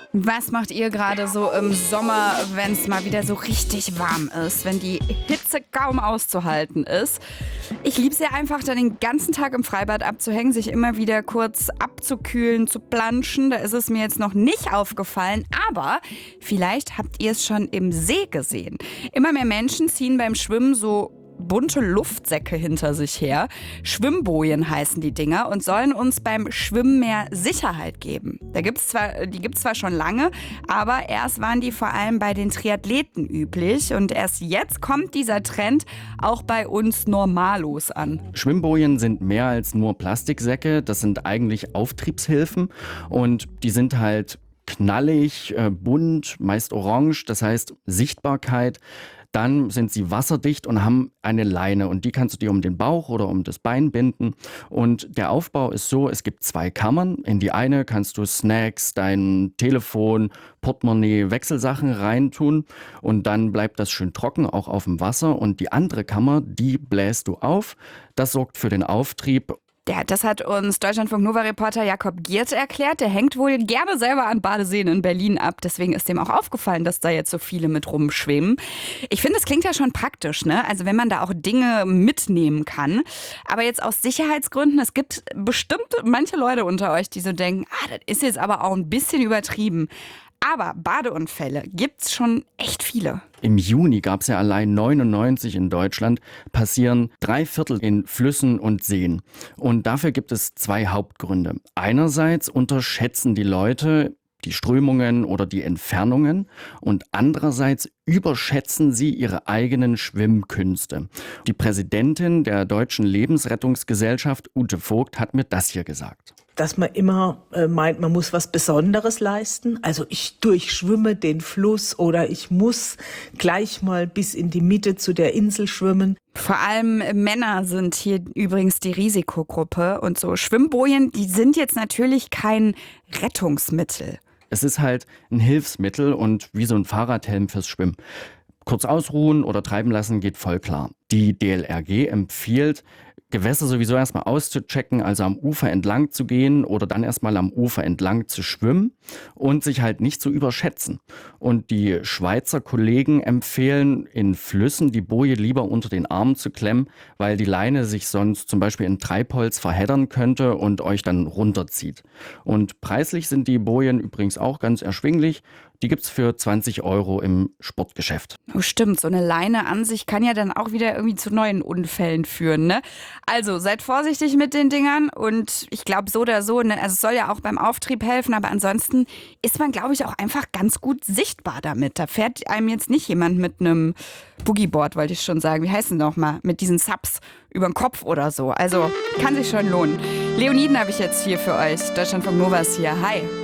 Was macht ihr gerade so im Sommer, wenn es mal wieder so richtig warm ist, wenn die Hitze kaum auszuhalten ist? Ich liebe es ja einfach, dann den ganzen Tag im Freibad abzuhängen, sich immer wieder kurz abzukühlen, zu planschen. Da ist es mir jetzt noch nicht aufgefallen, aber vielleicht habt ihr es schon im See gesehen. Immer mehr Menschen ziehen beim Schwimmen so bunte Luftsäcke hinter sich her. Schwimmbojen heißen die Dinger und sollen uns beim Schwimmen mehr Sicherheit geben. Die gibt's zwar schon lange, aber erst waren die vor allem bei den Triathleten üblich und erst jetzt kommt dieser Trend auch bei uns Normalos an. Schwimmbojen sind mehr als nur Plastiksäcke, das sind eigentlich Auftriebshilfen und die sind halt knallig, bunt, meist orange, das heißt Sichtbarkeit. Dann sind sie wasserdicht und haben eine Leine und die kannst du dir um den Bauch oder um das Bein binden. Und der Aufbau ist so, es gibt 2 Kammern. In die eine kannst du Snacks, dein Telefon, Portemonnaie, Wechselsachen reintun und dann bleibt das schön trocken, auch auf dem Wasser. Und die andere Kammer, die bläst du auf. Das sorgt für den Auftrieb. Ja, das hat uns Deutschlandfunk-Nova-Reporter Jakob Giert erklärt. Der hängt wohl gerne selber an Badeseen in Berlin ab. Deswegen ist dem auch aufgefallen, dass da jetzt so viele mit rumschwimmen. Ich finde, es klingt ja schon praktisch, ne? Also wenn man da auch Dinge mitnehmen kann. Aber jetzt aus Sicherheitsgründen, es gibt bestimmt manche Leute unter euch, die so denken, das ist jetzt aber auch ein bisschen übertrieben. Aber Badeunfälle gibt's schon echt viele. Im Juni gab es ja allein 99 in Deutschland, passieren 3/4 in Flüssen und Seen. Und dafür gibt es 2 Hauptgründe. Einerseits unterschätzen die Leute die Strömungen oder die Entfernungen und andererseits überschätzen sie ihre eigenen Schwimmkünste. Die Präsidentin der Deutschen Lebensrettungsgesellschaft, Ute Vogt, hat mir das hier gesagt. Dass man immer meint, man muss was Besonderes leisten. Also ich durchschwimme den Fluss oder ich muss gleich mal bis in die Mitte zu der Insel schwimmen. Vor allem Männer sind hier übrigens die Risikogruppe. Und so Schwimmbojen, die sind jetzt natürlich kein Rettungsmittel. Es ist halt ein Hilfsmittel und wie so ein Fahrradhelm fürs Schwimmen. Kurz ausruhen oder treiben lassen geht voll klar. Die DLRG empfiehlt, Gewässer sowieso erstmal auszuchecken, also am Ufer entlang zu gehen oder dann erstmal am Ufer entlang zu schwimmen und sich halt nicht zu überschätzen. Und die Schweizer Kollegen empfehlen, in Flüssen die Boje lieber unter den Armen zu klemmen, weil die Leine sich sonst zum Beispiel in Treibholz verheddern könnte und euch dann runterzieht. Und preislich sind die Bojen übrigens auch ganz erschwinglich. Die gibt's für 20 € im Sportgeschäft. Oh, stimmt, so eine Leine an sich kann ja dann auch wieder irgendwie zu neuen Unfällen führen, ne? Also seid vorsichtig mit den Dingern und ich glaube so oder so, ne, also es soll ja auch beim Auftrieb helfen, aber ansonsten ist man, glaube ich, auch einfach ganz gut sichtbar damit. Da fährt einem jetzt nicht jemand mit einem Boogieboard, wollte ich schon sagen. Wie heißt denn nochmal? Mit diesen Subs über den Kopf oder so. Also kann sich schon lohnen. Leoniden habe ich jetzt hier für euch. Deutschlandfunk Nova ist hier. Hi.